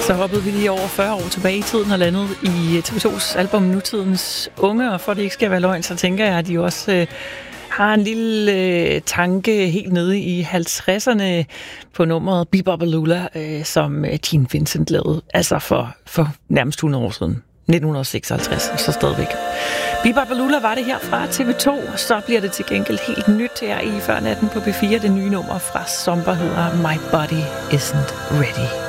Så hoppede vi lige over 40 år tilbage i tiden og landet i TV2's album Nutidens Unge, og for det ikke skal være løgn, så tænker jeg, at de også har en lille tanke helt nede i 50'erne på nummeret Bebop-A-Lula, som Gene Vincent lavede, altså for nærmest 100 år siden. 1956, så stadigvæk. Bebop-A-Lula var det her fra TV2, så bliver det til gengæld helt nyt her i Før Natten på P4. Det nye nummer fra Zomba hedder My Body Isn't Ready.